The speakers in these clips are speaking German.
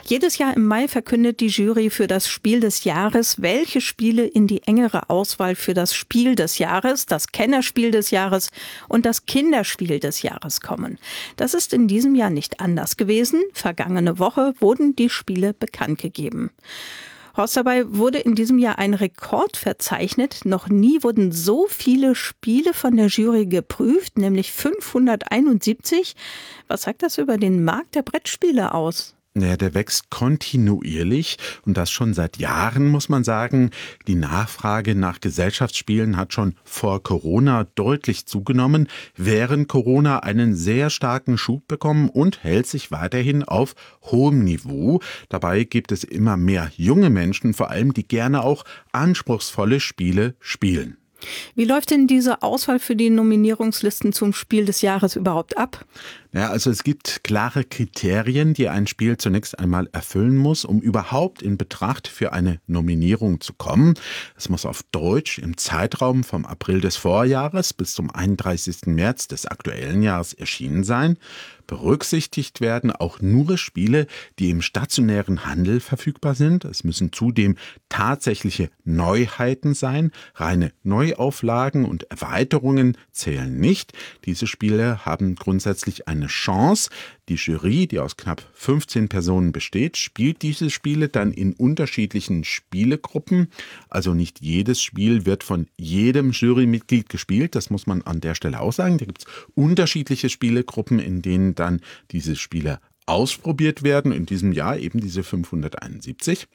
Jedes Jahr im Mai verkündet die Jury für das Spiel des Jahres, welche Spiele in die engere Auswahl für das Spiel des Jahres, das Kennerspiel des Jahres und das Kinderspiel des Jahres kommen. Das ist in diesem Jahr nicht anders gewesen. Vergangene Woche wurden die Spiele bekannt gegeben. Horst, dabei wurde in diesem Jahr ein Rekord verzeichnet. Noch nie wurden so viele Spiele von der Jury geprüft, nämlich 571. Was sagt das über den Markt der Brettspiele aus? Ja, der wächst kontinuierlich und das schon seit Jahren, muss man sagen. Die Nachfrage nach Gesellschaftsspielen hat schon vor Corona deutlich zugenommen, während Corona einen sehr starken Schub bekommen und hält sich weiterhin auf hohem Niveau. Dabei gibt es immer mehr junge Menschen, vor allem, die gerne auch anspruchsvolle Spiele spielen. Wie läuft denn diese Auswahl für die Nominierungslisten zum Spiel des Jahres überhaupt ab? Ja, also es gibt klare Kriterien, die ein Spiel zunächst einmal erfüllen muss, um überhaupt in Betracht für eine Nominierung zu kommen. Es muss auf Deutsch im Zeitraum vom April des Vorjahres bis zum 31. März des aktuellen Jahres erschienen sein. Berücksichtigt werden auch nur Spiele, die im stationären Handel verfügbar sind. Es müssen zudem tatsächliche Neuheiten sein. Reine Neuauflagen und Erweiterungen zählen nicht. Diese Spiele haben grundsätzlich eine Chance. Die Jury, die aus knapp 15 Personen besteht, spielt diese Spiele dann in unterschiedlichen Spielegruppen. Also nicht jedes Spiel wird von jedem Jurymitglied gespielt. Das muss man an der Stelle auch sagen. Da gibt es unterschiedliche Spielegruppen, in denen dann diese Spiele ausprobiert werden. In diesem Jahr eben diese 571.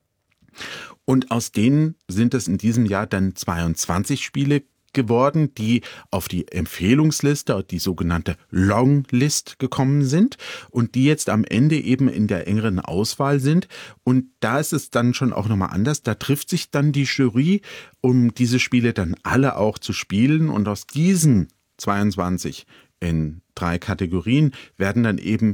Und aus denen sind es in diesem Jahr dann 22 Spiele geworden, die auf die Empfehlungsliste, die sogenannte Longlist gekommen sind und die jetzt am Ende eben in der engeren Auswahl sind. Und da ist es dann schon auch nochmal anders. Da trifft sich dann die Jury, um diese Spiele dann alle auch zu spielen. Und aus diesen 22 in 3 Kategorien werden dann eben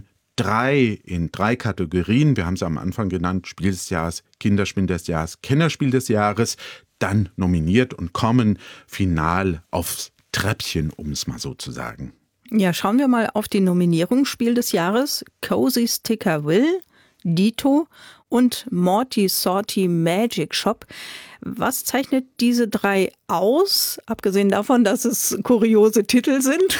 3 in 3 Kategorien, wir haben es am Anfang genannt, Spiel des Jahres, Kinderspiel des Jahres, Kennerspiel des Jahres, dann nominiert und kommen final aufs Treppchen, um es mal so zu sagen. Ja, schauen wir mal auf die Nominierung. Spiel des Jahres: Cozy Sticker Will, Dito und Morty Sorty Magic Shop. Was zeichnet diese 3 aus, abgesehen davon, dass es kuriose Titel sind?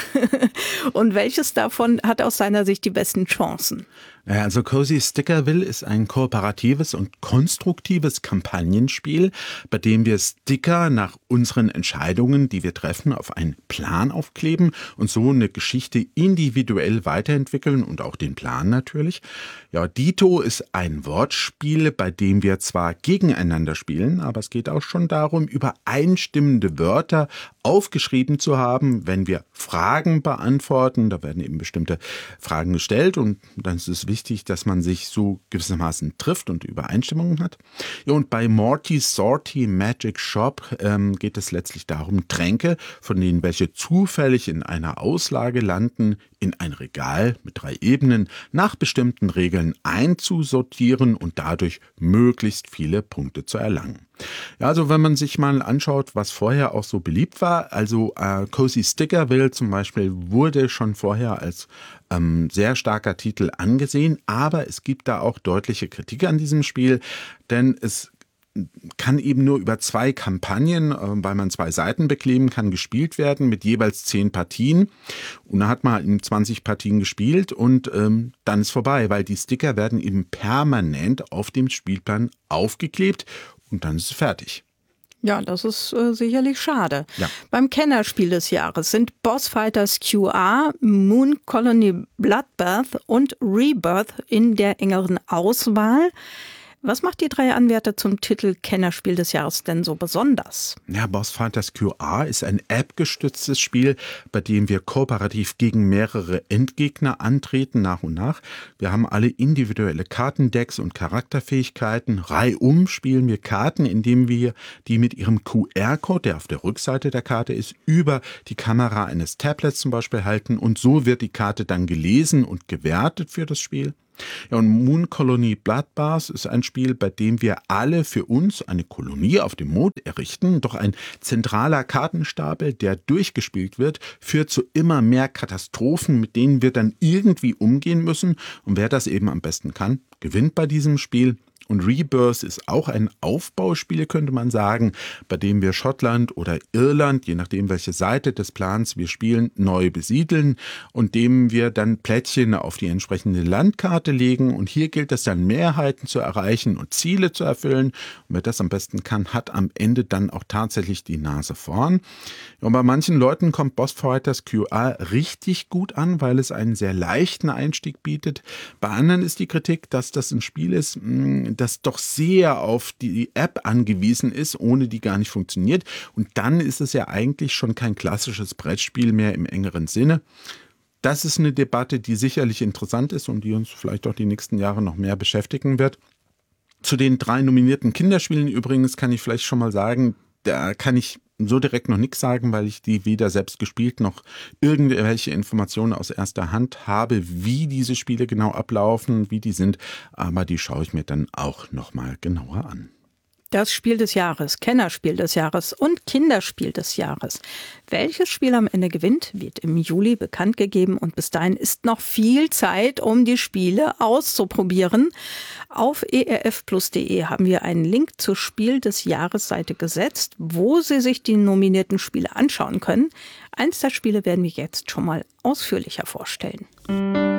Und welches davon hat aus seiner Sicht die besten Chancen? Ja, also Cozy Stickerville ist ein kooperatives und konstruktives Kampagnenspiel, bei dem wir Sticker nach unseren Entscheidungen, die wir treffen, auf einen Plan aufkleben und so eine Geschichte individuell weiterentwickeln und auch den Plan natürlich. Ja, Dito ist ein Wortspiel, bei dem wir zwar gegeneinander spielen, aber es geht auch schon darum, übereinstimmende Wörter aufgeschrieben zu haben, wenn wir Fragen beantworten. Da werden eben bestimmte Fragen gestellt und dann ist es wichtig, dass man sich so gewissermaßen trifft und Übereinstimmungen hat. Ja, und bei Morty Sorty Magic Shop geht es letztlich darum, Tränke, von denen welche zufällig in einer Auslage landen, in ein Regal mit 3 Ebenen nach bestimmten Regeln einzusortieren und dadurch möglichst viele Punkte zu erlangen. Ja, also wenn man sich mal anschaut, was vorher auch so beliebt war, also Cozy Stickerville zum Beispiel wurde schon vorher als sehr starker Titel angesehen, aber es gibt da auch deutliche Kritik an diesem Spiel, denn es kann eben nur über 2 Kampagnen, weil man 2 Seiten bekleben kann, gespielt werden mit jeweils 10 Partien. Und da hat man halt 20 Partien gespielt und dann ist vorbei, weil die Sticker werden eben permanent auf dem Spielplan aufgeklebt und dann ist es fertig. Ja, das ist sicherlich schade. Ja. Beim Kennerspiel des Jahres sind Boss Fighters QR, Moon Colony Bloodbath und Rebirth in der engeren Auswahl. Was macht die 3 Anwärter zum Titel Kennerspiel des Jahres denn so besonders? Ja, Boss Fighters QR ist ein App-gestütztes Spiel, bei dem wir kooperativ gegen mehrere Endgegner antreten, nach und nach. Wir haben alle individuelle Kartendecks und Charakterfähigkeiten. Reihum spielen wir Karten, indem wir die mit ihrem QR-Code, der auf der Rückseite der Karte ist, über die Kamera eines Tablets zum Beispiel halten. Und so wird die Karte dann gelesen und gewertet für das Spiel. Ja, und Moon Colony Bloodbath ist ein Spiel, bei dem wir alle für uns eine Kolonie auf dem Mond errichten. Doch ein zentraler Kartenstapel, der durchgespielt wird, führt zu immer mehr Katastrophen, mit denen wir dann irgendwie umgehen müssen. Und wer das eben am besten kann, gewinnt bei diesem Spiel. Und Rebirth ist auch ein Aufbauspiel, könnte man sagen, bei dem wir Schottland oder Irland, je nachdem welche Seite des Plans wir spielen, neu besiedeln und dem wir dann Plättchen auf die entsprechende Landkarte legen. Und hier gilt es dann, Mehrheiten zu erreichen und Ziele zu erfüllen. Und wer das am besten kann, hat am Ende dann auch tatsächlich die Nase vorn. Und bei manchen Leuten kommt Boss Fighters QR richtig gut an, weil es einen sehr leichten Einstieg bietet. Bei anderen ist die Kritik, dass das ein Spiel ist, das doch sehr auf die App angewiesen ist, ohne die gar nicht funktioniert. Und dann ist es ja eigentlich schon kein klassisches Brettspiel mehr im engeren Sinne. Das ist eine Debatte, die sicherlich interessant ist und die uns vielleicht auch die nächsten Jahre noch mehr beschäftigen wird. Zu den 3 nominierten Kinderspielen übrigens kann ich vielleicht schon mal sagen, da kann ich so direkt noch nichts sagen, weil ich die weder selbst gespielt noch irgendwelche Informationen aus erster Hand habe, wie diese Spiele genau ablaufen, wie die sind. Aber die schaue ich mir dann auch nochmal genauer an. Das Spiel des Jahres, Kennerspiel des Jahres und Kinderspiel des Jahres. Welches Spiel am Ende gewinnt, wird im Juli bekannt gegeben und bis dahin ist noch viel Zeit, um die Spiele auszuprobieren. Auf erfplus.de haben wir einen Link zur Spiel des Jahres-Seite gesetzt, wo Sie sich die nominierten Spiele anschauen können. Eins der Spiele werden wir jetzt schon mal ausführlicher vorstellen.